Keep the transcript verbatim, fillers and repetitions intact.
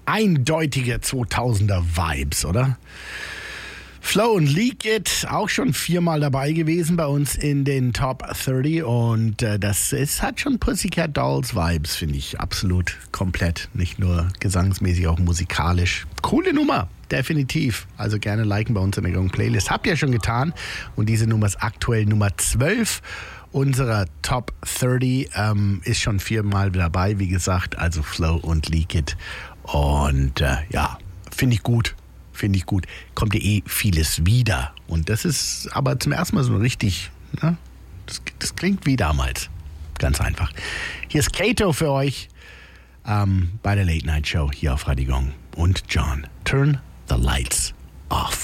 eindeutige zweitausender Vibes, oder? Flow und Leak It, auch schon viermal dabei gewesen bei uns in den Top dreißig und äh, das ist, hat schon Pussycat Dolls Vibes, finde ich, absolut komplett, nicht nur gesangsmäßig, auch musikalisch. Coole Nummer, definitiv, also gerne liken bei uns in der Gong Playlist, habt ihr schon getan und diese Nummer ist aktuell Nummer zwölf unserer Top dreißig, ähm, ist schon viermal dabei, wie gesagt, also Flow und Leak It und äh, ja, finde ich gut. Finde ich gut. Kommt ja eh vieles wieder. Und das ist aber zum ersten Mal so richtig, ne? Das, das klingt wie damals. Ganz einfach. Hier ist Kato für euch ähm, bei der Late Night Show hier auf Radio Gong. Und John, turn the lights off.